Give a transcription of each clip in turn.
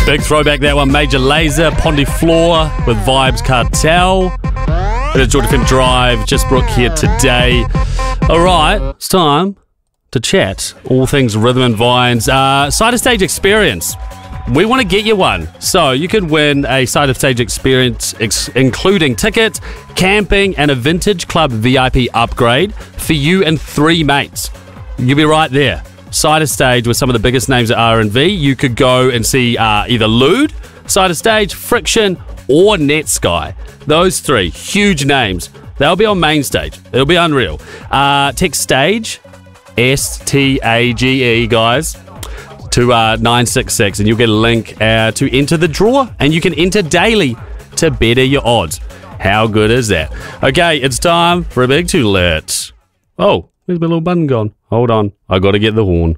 Big throwback, that one. Major Lazer, Pondy Floor with Vibes Cartel. It is Georgia FM Drive, Just Brooke here today. All right, it's time to chat all things rhythm and vines. Side of Stage experience. We want to get you one. So you could win a Side of Stage experience including tickets, camping, and a Vintage Club VIP upgrade for you and 3 mates. You'll be right there. Side of Stage with some of the biggest names at R&V. You could go and see either Lude, Side of Stage, Friction, or Netsky. Those 3 huge names. They'll be on main stage. It'll be unreal. Text STAGE, STAGE, guys, to 966, and you'll get a link to enter the draw, and you can enter daily to better your odds. How good is that? Okay, it's time for a big to-let. Oh, there's my little button gone. Hold on, I got to get the horn.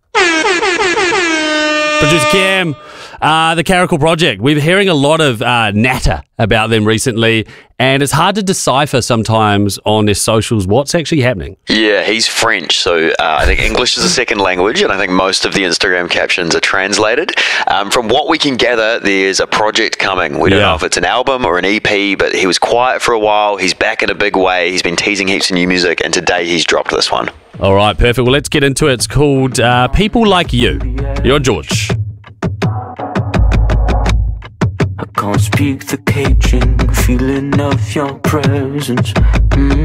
Producer Cam, the Caracal Project. We're hearing a lot of natter about them recently, and it's hard to decipher sometimes on their socials what's actually happening. Yeah, he's French, so I think English is a second language, and I think most of the Instagram captions are translated. From what we can gather, there's a project coming. We don't know if it's an album or an EP, but he was quiet for a while. He's back in a big way. He's been teasing heaps of new music, and today he's dropped this one. All right, perfect. Well, let's get into it. It's called People Like You. You're George. I can't speak the Cajun feeling of your presence.